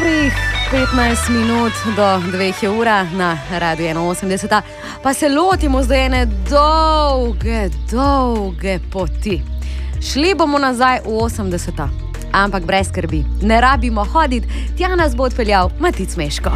Dobrih 15 minut do 2 je ura na Radiu 81, pa se lotimo zdaj ene dolge poti. Šli bomo nazaj v 80, ampak brez skrbi, ne rabimo hoditi, tja nas bo odpeljal Matic Meško.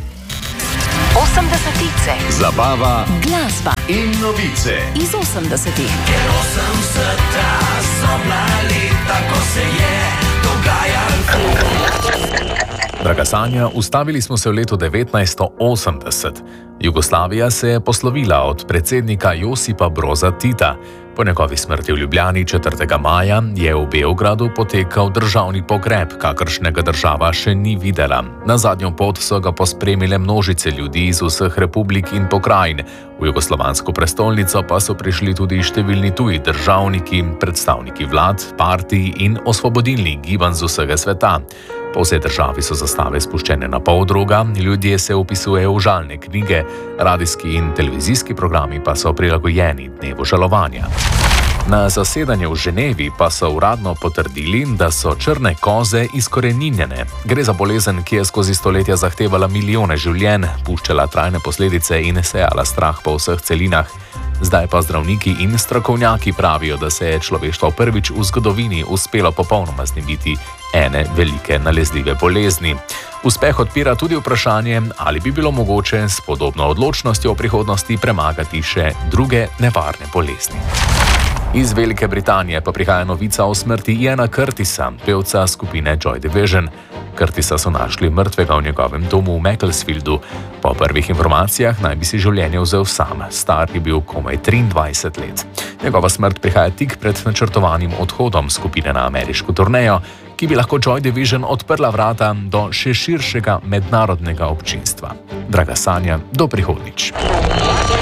80-tice, zabava, glasba in novice iz 80-ih. Ker 80-ta so bila leta, ko se je dogajalo. Draga Sanja, ustavili smo se v letu 1980. Jugoslavija se je poslovila od predsednika Josipa Broza Tita. Po njegovi smrti v Ljubljani 4. maja je v Beogradu potekal državni pogreb, kakršnega država še ni videla. Na zadnjo pot so ga pospremile množice ljudi iz vseh republik in pokrajin. V jugoslovansko prestolnico pa so prišli tudi številni tuji državniki, predstavniki vlad, partij in osvobodilnih gibanj z vsega sveta. Po vsej državi so zastave spuščene na poldruga, ljudje se vpisujejo v žalne knjige, radijski in televizijski programi pa so prilagojeni dnevu žalovanja. Na zasedanju v Ženevi pa so uradno potrdili, da so črne koze izkoreninjene. Gre za bolezen, ki je skozi stoletja zahtevala milijone življenj, puščala trajne posledice in sejala strah po vseh celinah. Zdaj pa zdravniki in strokovnjaki pravijo, da se je človeštvo prvič v zgodovini uspelo popolnoma znebiti ene velike nalezljive bolezni. Uspeh odpira tudi vprašanje, ali bi bilo mogoče s podobno odločnostjo v prihodnosti premagati še druge nevarne bolezni. Iz Velike Britanije pa prihaja novica o smrti Iana Curtisa, pevca skupine Joy Division. Curtisa so našli mrtvega v njegovem domu v Macclesfieldu. Po prvih informacijah naj bi si življenje vzel sam, star je bil komaj 23 let. Njegova smrt prihaja tik pred načrtovanim odhodom skupine na ameriško turnejo, ki bi lahko Joy Division odprla vrata do še širšega mednarodnega občinstva. Draga Sanja, do prihodnjič.